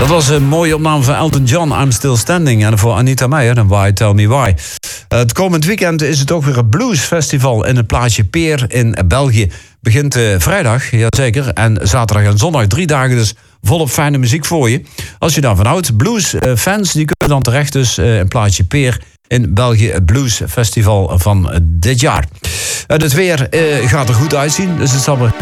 Dat was een mooie opname van Elton John, I'm Still Standing. En voor Anita Meijer en Why Tell Me Why. Het komend weekend is het ook weer een bluesfestival in het plaatsje Peer in België. Begint vrijdag, jazeker, en zaterdag en zondag 3 dagen dus volop fijne muziek voor je. Als je daarvan houdt, bluesfans die kunnen dan terecht dus in plaatsje Peer in België, het bluesfestival van dit jaar. Het weer gaat er goed uitzien, dus het zal